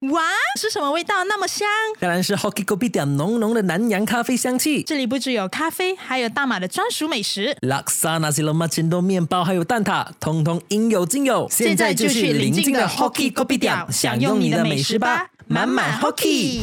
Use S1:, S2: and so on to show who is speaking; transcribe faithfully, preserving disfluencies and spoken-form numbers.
S1: 哇，是什么味道那么香？
S2: 当然是 Hoki Kopi Tiam 浓浓的南洋咖啡香气。
S1: 这里不只有咖啡，还有大马的专属美食，
S2: Laksa Nasi Lemak Cendol 面包还有蛋挞，通通应有尽有。
S1: 现在就去邻近的 Hoki Kopi Tiam 享用你的美食吧，满满 Hoki。